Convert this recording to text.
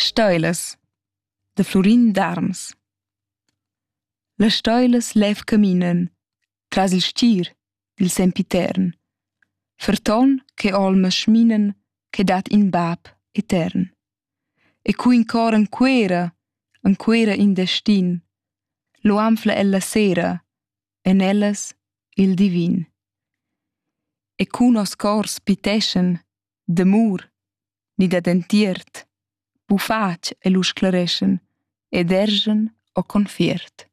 Stoilas de Florin D'Arms. Las stoilas lev caminan tras il stgir dil sempitern, ferton che olmas schminan che dat in bab etern. E cu in cor enquera in destin, lo anfla ella sera, en ellas il divin. E cu nos cors piteschen d'amur ni dad entiert, bufatg e lu sclareschen ed ergen o confiert.